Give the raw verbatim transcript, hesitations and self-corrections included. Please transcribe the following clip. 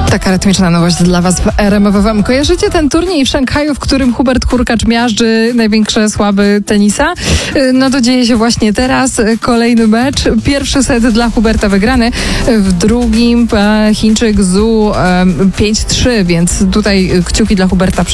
Taka rytmiczna nowość dla Was w R M F F M. Kojarzycie ten turniej w Szanghaju, w którym Hubert Hurkacz miażdży największe słaby tenisa? No to dzieje się właśnie teraz. Kolejny mecz. Pierwszy set dla Huberta wygrany. W drugim Chińczyk Zhu pięć trzy, więc tutaj kciuki dla Huberta.